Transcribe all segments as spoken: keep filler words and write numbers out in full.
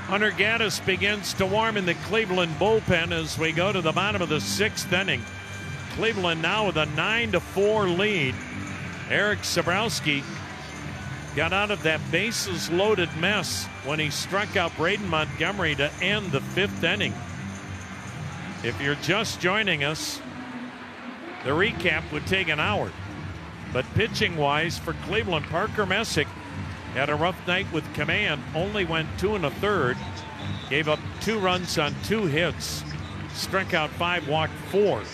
Hunter Gaddis begins to warm in the Cleveland bullpen as we go to the bottom of the sixth inning. Cleveland now with a nine to four lead. Eric Sabrowski got out of that bases loaded mess when he struck out Braden Montgomery to end the fifth inning. If you're just joining us, the recap would take an hour. But pitching wise for Cleveland, Parker Messick had a rough night with command, only went two and a third, gave up two runs on two hits, struck out five, walked four.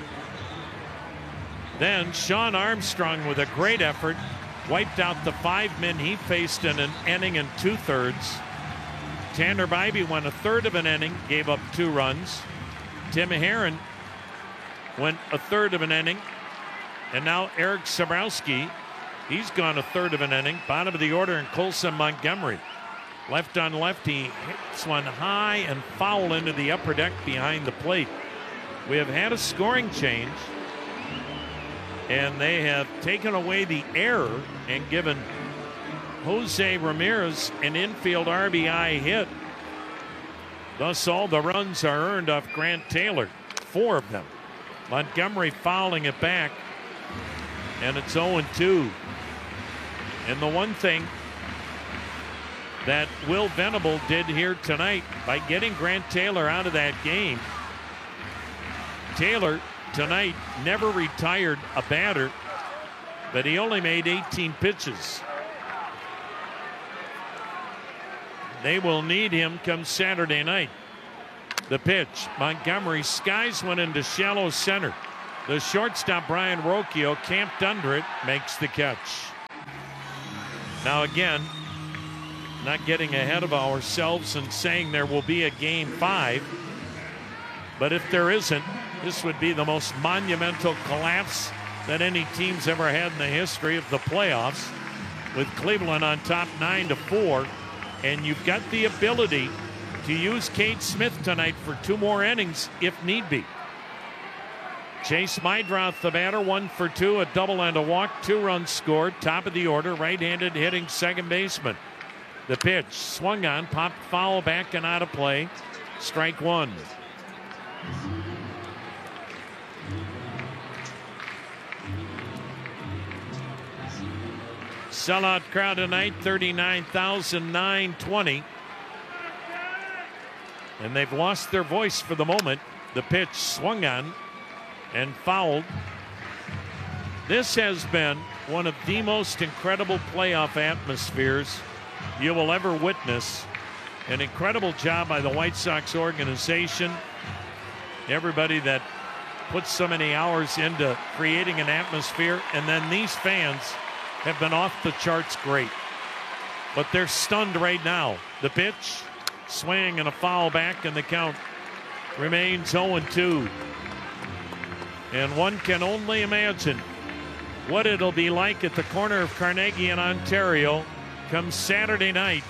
Then Sean Armstrong with a great effort wiped out the five men he faced in an inning and two thirds. Tanner Bybee went a third of an inning, gave up two runs. Tim Herron went a third of an inning. And now Eric Sabrowski, he's gone a third of an inning. Bottom of the order, and Colson Montgomery. Left on left, he hits one high and foul into the upper deck behind the plate. We have had a scoring change, and they have taken away the error and given Jose Ramirez an infield R B I hit. Thus, all the runs are earned off Grant Taylor, four of them. Montgomery fouling it back, and it's oh and two. And the one thing that Will Venable did here tonight by getting Grant Taylor out of that game, Taylor tonight never retired a batter, but he only made eighteen pitches. They will need him come Saturday night. The pitch, Montgomery skies one into shallow center. The shortstop, Brian Rocchio, camped under it, makes the catch. Now again, not getting ahead of ourselves and saying there will be a game five, but if there isn't, this would be the most monumental collapse that any team's ever had in the history of the playoffs, with Cleveland on top nine to four, and you've got the ability to use Cade Smith tonight for two more innings if need be. Chase Meidroth, the batter, one for two, a double and a walk, two runs scored, top of the order, right-handed hitting second baseman. The pitch swung on, popped foul back and out of play. Strike one. Sellout crowd tonight, thirty-nine thousand nine hundred twenty. And they've lost their voice for the moment. The pitch swung on and fouled. This has been one of the most incredible playoff atmospheres you will ever witness. An incredible job by the White Sox organization. Everybody that puts so many hours into creating an atmosphere. And then these fans have been off the charts great. But they're stunned right now. The pitch, swing and a foul back, and the count remains oh and two. And one can only imagine what it'll be like at the corner of Carnegie and Ontario come Saturday night.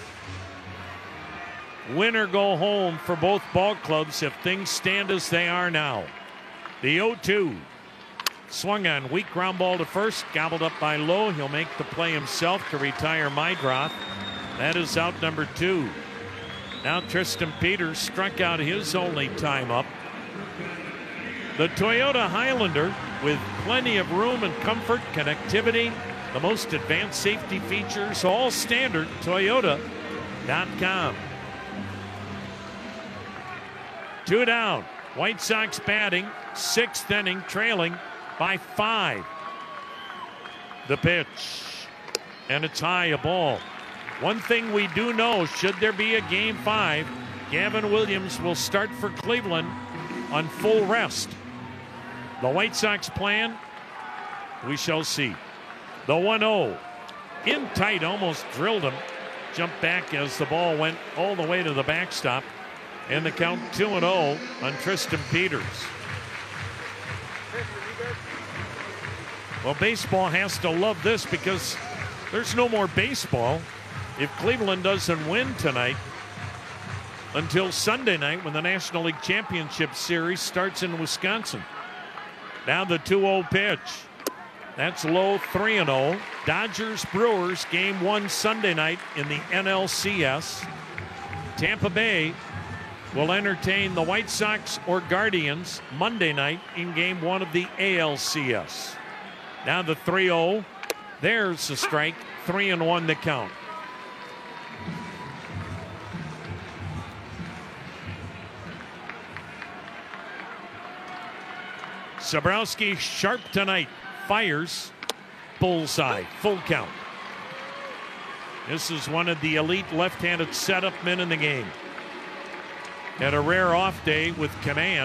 Win or go home for both ball clubs if things stand as they are now. The oh two. Swung on, weak ground ball to first, gobbled up by Lowe. He'll make the play himself to retire Meidroth. That is out number two. Now Tristan Peters struck out his only time up. The Toyota Highlander, with plenty of room and comfort, connectivity, the most advanced safety features, all standard, Toyota dot com. Two down. White Sox batting, sixth inning, trailing by five. The pitch, and it's high, a ball. One thing we do know, should there be a game five, Gavin Williams will start for Cleveland on full rest. The White Sox plan, we shall see. The one oh, in tight, almost drilled him. Jumped back as the ball went all the way to the backstop. And the count two and oh on Tristan Peters. Well, baseball has to love this because there's no more baseball if Cleveland doesn't win tonight until Sunday night when the National League Championship Series starts in Wisconsin. Now the two oh pitch. That's low, three and oh. Dodgers Brewers game one Sunday night in the N L C S. Tampa Bay will entertain the White Sox or Guardians Monday night in game one of the A L C S. Now the three oh. There's a strike. Three and one to count. Zabrowski sharp tonight. Fires. Bullseye. Full count. This is one of the elite left-handed setup men in the game. Had a rare off day with command.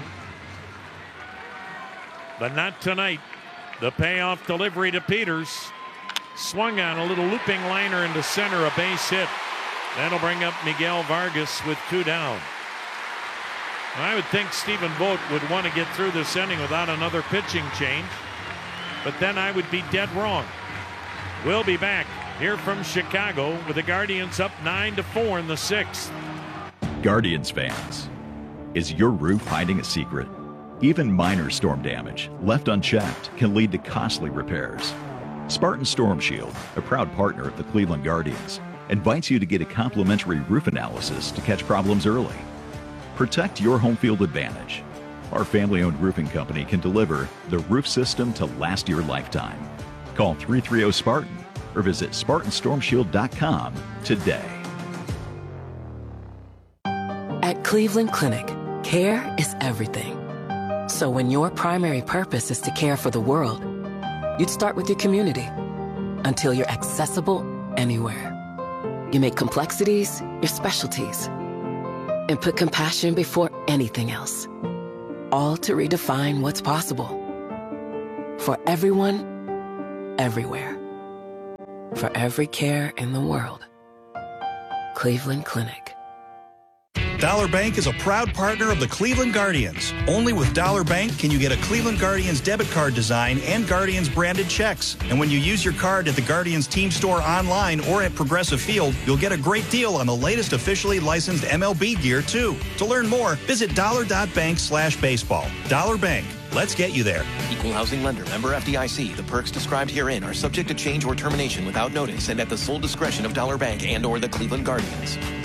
But not tonight. The payoff delivery to Peters. Swung on a little looping liner into center, a base hit. That'll bring up Miguel Vargas with two down. I would think Stephen Vogt would want to get through this inning without another pitching change. But then I would be dead wrong. We'll be back here from Chicago with the Guardians up nine to four in the sixth. Guardians fans, is your roof hiding a secret? Even minor storm damage left unchecked can lead to costly repairs. Spartan Storm Shield, a proud partner of the Cleveland Guardians, invites you to get a complimentary roof analysis to catch problems early. Protect your home field advantage. Our family-owned roofing company can deliver the roof system to last your lifetime. Call three three zero Spartan or visit Spartan Storm Shield dot com today. At Cleveland Clinic, care is everything. So when your primary purpose is to care for the world, you'd start with your community until you're accessible anywhere. You make complexities your specialties and put compassion before anything else, all to redefine what's possible. For everyone, everywhere. For every care in the world. Cleveland Clinic. Dollar Bank is a proud partner of the Cleveland Guardians. Only with Dollar Bank can you get a Cleveland Guardians debit card design and Guardians branded checks. And when you use your card at the Guardians team store online or at Progressive Field, you'll get a great deal on the latest officially licensed M L B gear, too. To learn more, visit dollar.bank slash baseball. Dollar Bank. Let's get you there. Equal housing lender. Member F D I C. The perks described herein are subject to change or termination without notice and at the sole discretion of Dollar Bank and or the Cleveland Guardians.